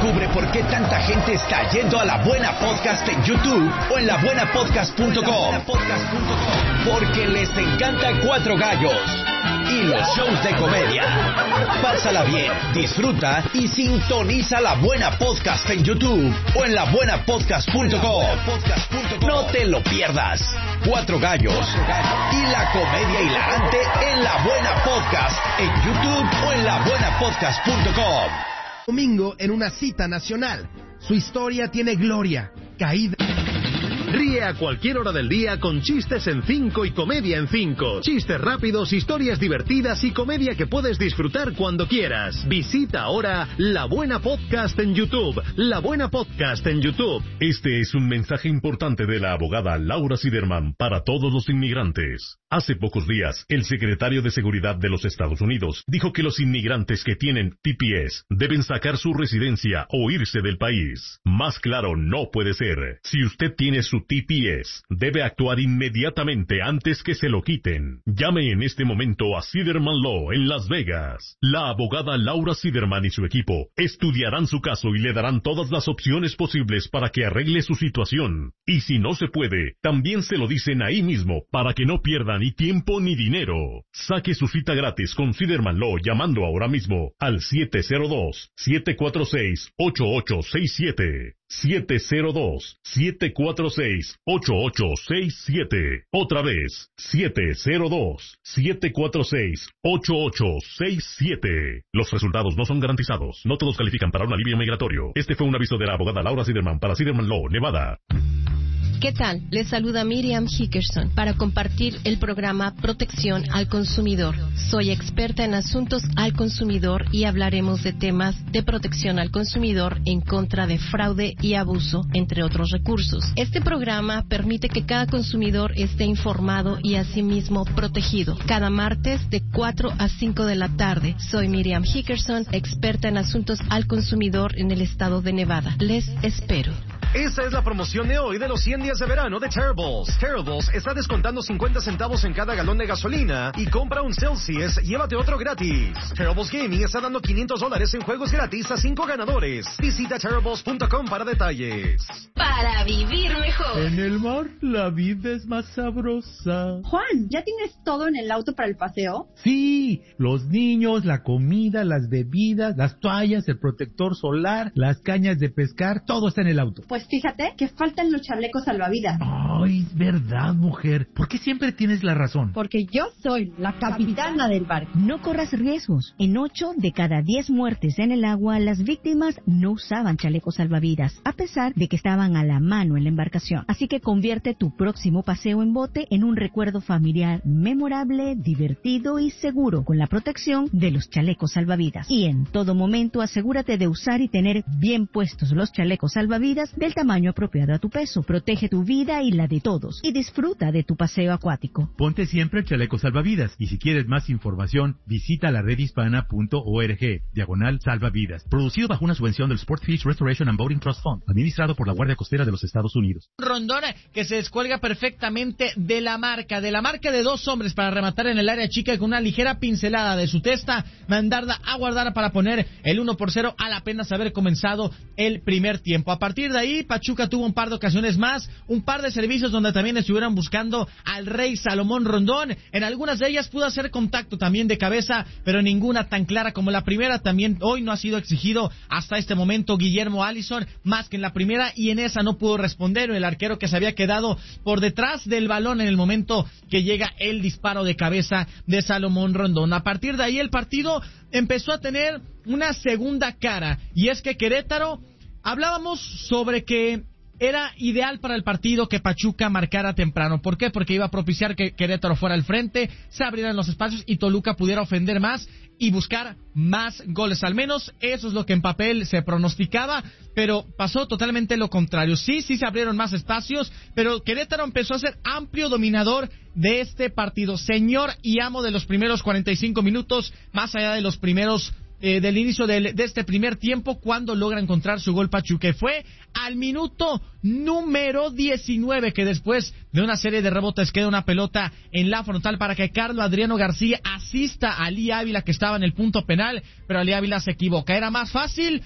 Descubre por qué tanta gente está yendo a La Buena Podcast en YouTube o en labuenapodcast.com. Porque les encanta Cuatro Gallos y los shows de comedia. Pásala bien, disfruta y sintoniza La Buena Podcast en YouTube o en labuenapodcast.com. No te lo pierdas. Cuatro Gallos y la comedia hilarante en La Buena Podcast en YouTube o en labuenapodcast.com. Domingo en una cita nacional. Su historia tiene gloria, caída. Ríe a cualquier hora del día con chistes en 5 y comedia en 5. Chistes rápidos, historias divertidas y comedia que puedes disfrutar cuando quieras. Visita ahora La Buena Podcast en YouTube. La Buena Podcast en YouTube. Este es un mensaje importante de la abogada Laura Siderman para todos los inmigrantes. Hace pocos días, el secretario de Seguridad de los Estados Unidos dijo que los inmigrantes que tienen TPS deben sacar su residencia o irse del país. Más claro no puede ser. Si usted tiene su TPS, debe actuar inmediatamente antes que se lo quiten. Llame en este momento a Siderman Law en Las Vegas. La abogada Laura Siderman y su equipo estudiarán su caso y le darán todas las opciones posibles para que arregle su situación. Y si no se puede, también se lo dicen ahí mismo para que no pierda ni tiempo ni dinero. Saque su cita gratis con Siderman Law llamando ahora mismo al 702-746-8867. 702-746-8867. Otra vez, 702-746-8867. Los resultados no son garantizados. No todos califican para un alivio migratorio. Este fue un aviso de la abogada Laura Siderman para Siderman Law, Nevada. ¿Qué tal? Les saluda Miriam Hickerson para compartir el programa Protección al Consumidor. Soy experta en asuntos al consumidor y hablaremos de temas de protección al consumidor en contra de fraude y abuso, entre otros recursos. Este programa permite que cada consumidor esté informado y asimismo protegido. Cada martes de 4 a 5 de la tarde. Soy Miriam Hickerson, experta en asuntos al consumidor en el estado de Nevada. Les espero. Esa es la promoción de hoy de los 100 días de verano de Terribles. Terribles está descontando 50 centavos en cada galón de gasolina y compra un Celsius, llévate otro gratis. Terribles Gaming está dando $500 en juegos gratis a 5 ganadores. Visita Terribles.com para detalles. Para vivir mejor. En el mar la vida es más sabrosa. Juan, ¿ya tienes todo en el auto para el paseo? Sí, los niños, la comida, las bebidas, las toallas, el protector solar, las cañas de pescar, todo está en el auto. Pues fíjate que faltan los chalecos salvavidas. Ay, es verdad, mujer. ¿Por qué siempre tienes la razón? Porque yo soy la capitana del barco. No corras riesgos. En 8 de cada 10 muertes en el agua, las víctimas no usaban chalecos salvavidas, a pesar de que estaban a la mano en la embarcación. Así que convierte tu próximo paseo en bote en un recuerdo familiar memorable, divertido y seguro, con la protección de los chalecos salvavidas. Y en todo momento asegúrate de usar y tener bien puestos los chalecos salvavidas del tamaño apropiado a tu peso. Protege tu vida y la de todos y disfruta de tu paseo acuático. Ponte siempre el chaleco salvavidas y si quieres más información, visita la redhispana.org/salvavidas. Producido bajo una subvención del Sportfish Restoration and Boating Trust Fund, administrado por la Guardia Costera de los Estados Unidos. Rondón que se descuelga perfectamente de la marca de 2 hombres para rematar en el área chica con una ligera pincelada de su testa, mandarla a guardar para poner el 1-0 al apenas haber comenzado el primer tiempo. A partir de ahí, Pachuca tuvo un par de ocasiones más, un par de servicios donde también estuvieran buscando al Rey Salomón Rondón. En algunas de ellas pudo hacer contacto también de cabeza, pero ninguna tan clara como la primera. También hoy no ha sido exigido hasta este momento Guillermo Allison, más que en la primera, y en esa no pudo responder el arquero que se había quedado por detrás del balón en el momento que llega el disparo de cabeza de Salomón Rondón. A partir de ahí el partido empezó a tener una segunda cara, y es que Querétaro, hablábamos sobre que era ideal para el partido que Pachuca marcara temprano. ¿Por qué? Porque iba a propiciar que Querétaro fuera al frente, se abrieran los espacios y Toluca pudiera ofender más y buscar más goles. Al menos eso es lo que en papel se pronosticaba, pero pasó totalmente lo contrario. Sí se abrieron más espacios, pero Querétaro empezó a ser amplio dominador de este partido. Señor y amo de los primeros 45 minutos, más allá de los primeros del inicio de este primer tiempo, cuando logra encontrar su gol Pachuca. Fue al minuto número 19 que después de una serie de rebotes queda una pelota en la frontal para que Carlos Adriano García asista a Ali Ávila, que estaba en el punto penal, pero Ali Ávila se equivoca. Era más fácil